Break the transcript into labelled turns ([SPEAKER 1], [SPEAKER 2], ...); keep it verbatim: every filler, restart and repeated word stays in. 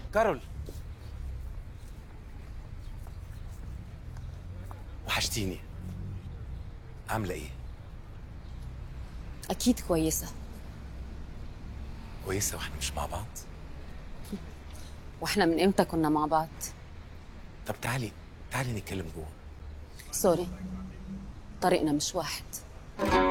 [SPEAKER 1] كارول، وحشتيني. عاملة ايه؟
[SPEAKER 2] أكيد كويسة.
[SPEAKER 1] كويسة واحنا مش مع بعض؟
[SPEAKER 2] وإحنا من إمتى كنا مع بعض؟
[SPEAKER 1] طب تعالي تعالي نتكلم جوه.
[SPEAKER 2] سوري، طريقنا مش واحد.